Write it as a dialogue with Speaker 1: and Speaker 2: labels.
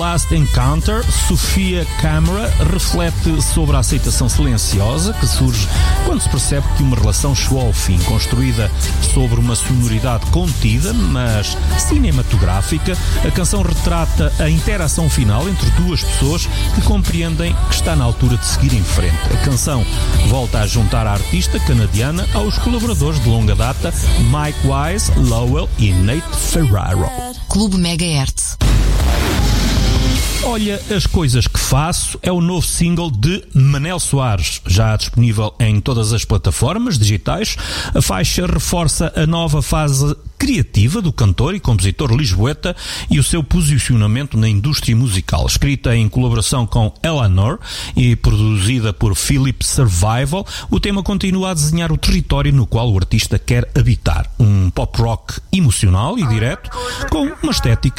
Speaker 1: Last Encounter, Sofia Camera reflete sobre a aceitação silenciosa que surge quando se percebe que uma relação chegou ao fim. Construída sobre uma sonoridade contida, mas cinematográfica, a canção retrata a interação final entre duas pessoas que compreendem que está na altura de seguir em frente. A canção volta a juntar a artista canadiana aos colaboradores de longa data Mike Wise, Lowell e Nate Ferraro.
Speaker 2: Clube Megahertz.
Speaker 1: Olha as coisas que faço é o novo single de Manel Soares, já disponível em todas as plataformas digitais. A faixa reforça a nova fase criativa do cantor e compositor lisboeta e o seu posicionamento na indústria musical. Escrita em colaboração com Eleanor e produzida por Philip Survival, o tema continua a desenhar o território no qual o artista quer habitar. Um pop rock emocional e direto, com uma estética